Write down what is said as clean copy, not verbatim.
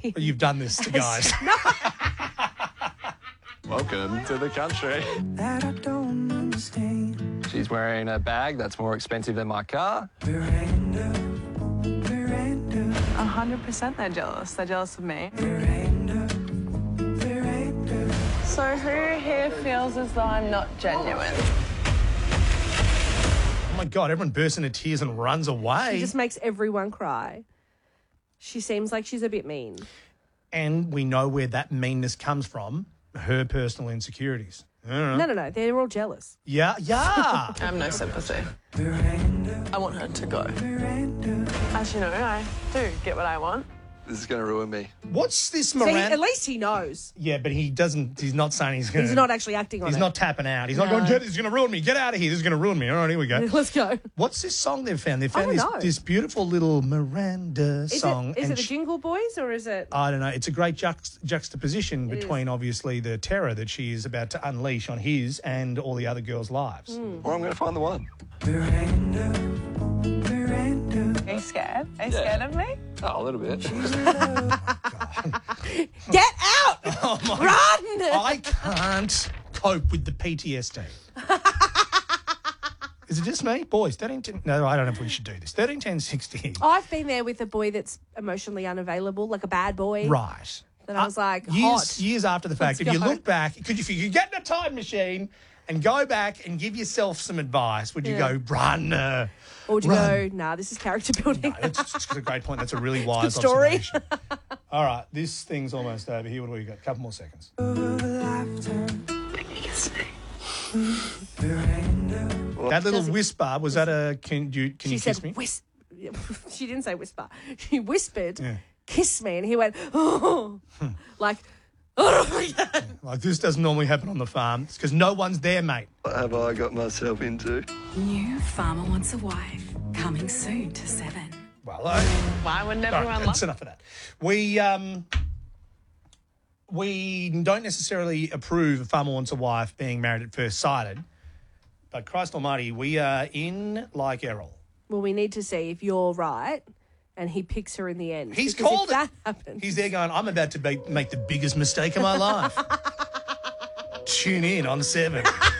You've done this to guys. Welcome to the country. That I don't understand. She's wearing a bag that's more expensive than my car. Veranda, veranda, 100% they're jealous. They're jealous of me. veranda, veranda. So who here feels as though I'm not genuine? Oh, my God, everyone bursts into tears and runs away. She just makes everyone cry. She seems like she's a bit mean. And we know where that meanness comes from, her personal insecurities. No. They're all jealous. Yeah. I have no sympathy. Veranda, I want her to go. veranda. As you know, I do get what I want. This is going to ruin me. What's this See, Miranda? at least he knows. Yeah, but he doesn't. He's not saying he's going to. He's not actually acting on it. He's not tapping out. He's not going, this is going to ruin me. Get out of here. This is going to ruin me. All right, here we go. Let's go. What's this song they've found? They've found don't know. this beautiful little Miranda song. Is and it the Jingle Boys or is it? I don't know. It's a great juxtaposition between, obviously, the terror that she is about to unleash on his and all the other girls' lives. Or I'm going to find the one. Veranda, veranda. Are you scared? Are you scared of me? Oh, a little bit. Get out! Oh, my Run! I can't cope with the PTSD. Is it just me? Boys, 13, no, I don't know if we should do this. 13, 10, 16. I've been there with a boy that's emotionally unavailable, like a bad boy. Right. Then I was like, hot. Years after the fact, Let's if you go. look back, if you could get in a time machine and go back and give yourself some advice, would you Yeah. go, run? Or would you Run. go, nah, this is character building. That's a great point. That's a really wise story. observation. All right, this thing's almost over here. What do we got? A couple more seconds. That little whisper, was that a, can you She kiss said, me? She didn't say whisper. She whispered, Yeah. kiss me. And he went, oh, like, oh, yeah. Like, this doesn't normally happen on the farm. It's because no one's there, mate. What have I got myself into? New Farmer Wants a Wife, coming soon to 7. Well, Why wouldn't all right, everyone that's love enough of that. We don't necessarily approve of Farmer Wants a Wife being married at first sighted, but Christ Almighty, we are in like Errol. Well, we need to see if you're right and he picks her in the end. He's Because called if that it. happens. He's there going, I'm about to make the biggest mistake of my life. Tune in on 7.